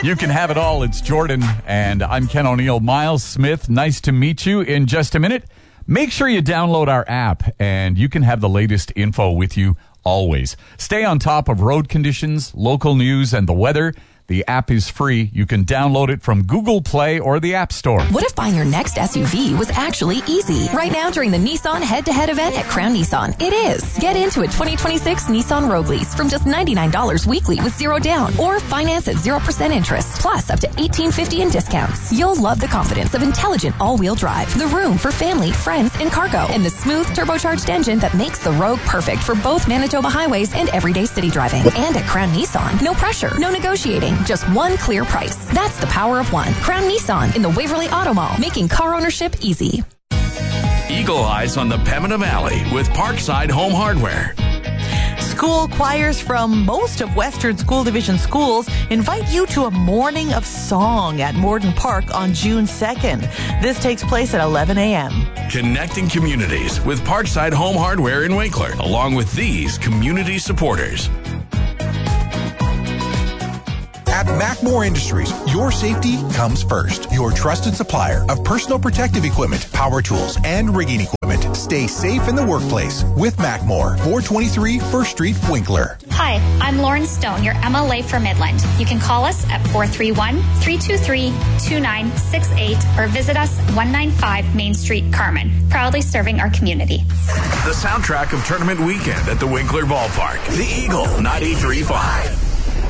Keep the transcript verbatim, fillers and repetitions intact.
You can have it all. It's Jordan, and I'm Ken O'Neill. Miles Smith, nice to meet you. In just a minute, make sure you download our app, and you can have the latest info with you always. Stay on top of road conditions, local news, and the weather. The app is free. You can download it from Google Play or the App Store. What if buying your next S U V was actually easy? Right now during the Nissan head-to-head event at Crown Nissan, it is. Get into a twenty twenty-six Nissan Rogue Lease from just ninety-nine dollars weekly with zero down, or finance at zero percent interest, plus up to eighteen fifty in discounts. You'll love the confidence of intelligent all-wheel drive, the room for family, friends, and cargo, and the smooth turbocharged engine that makes the Rogue perfect for both Manitoba highways and everyday city driving. And at Crown Nissan, no pressure, no negotiating. Just one clear price. That's the power of one. Crown Nissan in the Waverly Auto Mall, making car ownership easy. Eagle Eyes on the Pembina Valley with Parkside Home Hardware. School choirs from most of Western School Division schools invite you to a morning of song at Morden Park on June second. This takes place at eleven a.m. Connecting communities with Parkside Home Hardware in Winkler, along with these community supporters. At Macmore Industries, your safety comes first. Your trusted supplier of personal protective equipment, power tools, and rigging equipment. Stay safe in the workplace with Macmore, four twenty-three First Street, Winkler. Hi, I'm Lauren Stone, your M L A for Midland. You can call us at four three one, three two three, two nine six eight or visit us at one ninety-five Main Street, Carman. Proudly serving our community. The soundtrack of tournament weekend at the Winkler Ballpark. The Eagle ninety-three point five.